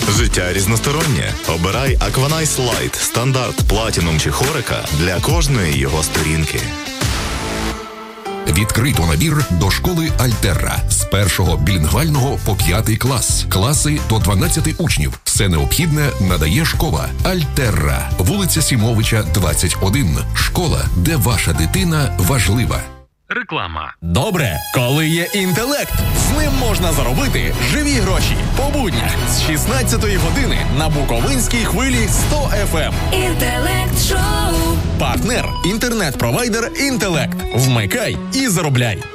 Життя різностороннє. Обирай Aquanice Light, стандарт, платінум чи хорика для кожної його сторінки. Відкрито набір до школи Альтерра. З 1-го білінгвального по 5-й клас. Класи до 12 учнів. Все необхідне надає школа Альтерра. Вулиця Сімовича, 21. Школа, де ваша дитина важлива. Реклама. Добре, коли є інтелект. З ним можна заробити живі гроші. По буднях з 16-ї години на Буковинській хвилі 100 FM. Інтелект шоу. Партнер – інтернет-провайдер «Інтелект». Вмикай і заробляй.